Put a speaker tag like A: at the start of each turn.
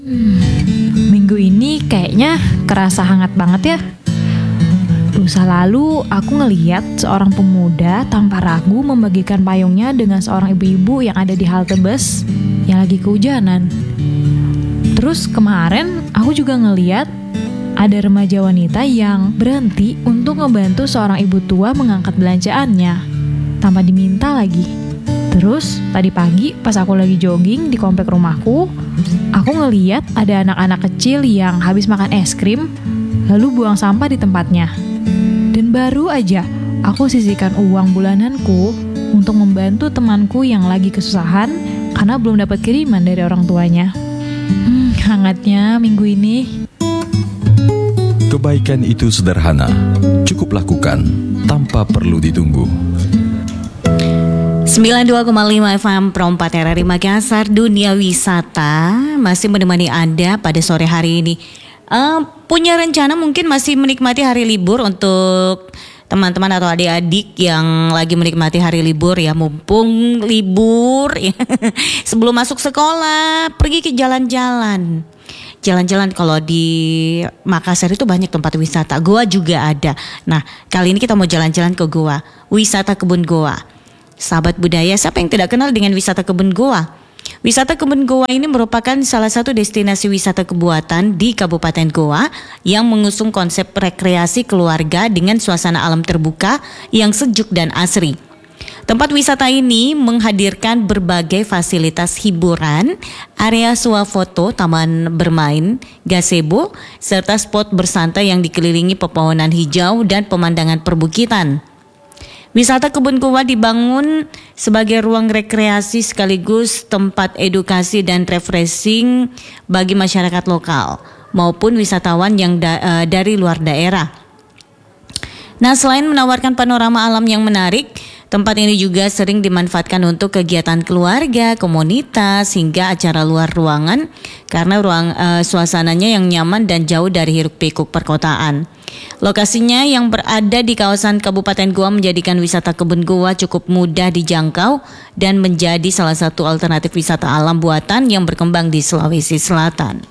A: Minggu ini kayaknya kerasa hangat banget ya. Lusa lalu aku ngeliat seorang pemuda tanpa ragu membagikan payungnya dengan seorang ibu-ibu yang ada di halte bus yang lagi kehujanan. Terus kemarin aku juga ngeliat ada remaja wanita yang berhenti untuk ngebantu seorang ibu tua mengangkat belanjaannya tanpa diminta lagi. Terus tadi pagi pas aku lagi jogging di komplek rumahku, aku ngeliat ada anak-anak kecil yang habis makan es krim lalu buang sampah di tempatnya. Dan baru aja aku sisihkan uang bulananku untuk membantu temanku yang lagi kesusahan karena belum dapat kiriman dari orang tuanya. Hangatnya minggu ini.
B: Kebaikan itu sederhana, cukup lakukan tanpa perlu ditunggu.
C: 92,5 FM Pro 4 RRI Makassar, Dunia Wisata masih menemani Anda pada sore hari ini. Punya rencana mungkin masih menikmati hari libur untuk teman-teman atau adik-adik yang lagi menikmati hari libur ya, mumpung libur ya. Sebelum masuk sekolah, pergi ke jalan-jalan. Jalan-jalan kalau di Makassar itu banyak tempat wisata. Goa juga ada. Nah, kali ini kita mau jalan-jalan ke goa, wisata kebun goa. Sahabat budaya, siapa yang tidak kenal dengan wisata kebun goa? Wisata kebun goa ini merupakan salah satu destinasi wisata kebuatan di Kabupaten Goa yang mengusung konsep rekreasi keluarga dengan suasana alam terbuka yang sejuk dan asri. Tempat wisata ini menghadirkan berbagai fasilitas hiburan, area swafoto, taman bermain, gazebo, serta spot bersantai yang dikelilingi pepohonan hijau dan pemandangan perbukitan. Wisata kebun goa dibangun sebagai ruang rekreasi sekaligus tempat edukasi dan refreshing bagi masyarakat lokal maupun wisatawan yang dari luar daerah. Nah, selain menawarkan panorama alam yang menarik, tempat ini juga sering dimanfaatkan untuk kegiatan keluarga, komunitas, hingga acara luar ruangan karena suasananya yang nyaman dan jauh dari hiruk-pikuk perkotaan. Lokasinya yang berada di kawasan Kabupaten Goa menjadikan wisata kebun goa cukup mudah dijangkau dan menjadi salah satu alternatif wisata alam buatan yang berkembang di Sulawesi Selatan.